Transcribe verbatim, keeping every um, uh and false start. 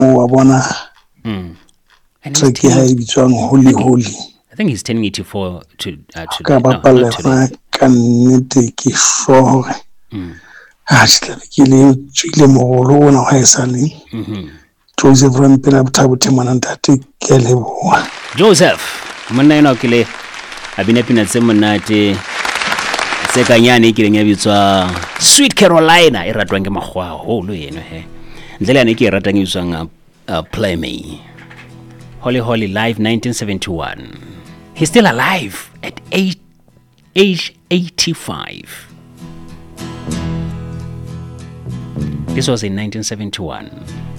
wa bona Mm. And he's track ya turning, e bitswang Holy Holy I think he's turning eighty-four to uh, ka today. No, not bapalla today. yona ka nnete ke sure hore Mm. ha se tlabe ke le tswile mogolo ona wa e saleng Mm-hmm. Joseph Rampela Bothabothe ngwana ntate ke a leboha. Joseph monna ena ke le a bina pina tse monate tse kanyane e kileng ya bitswa Sweet Carolina e ratwang ke magwa holo eno he ntle le ane ke e ratang e bitswang uh, uh, Play Me. Holy Holy live nineteen seventy-one. He's still alive at eight, age eighty-five. This was in nineteen seventy-one.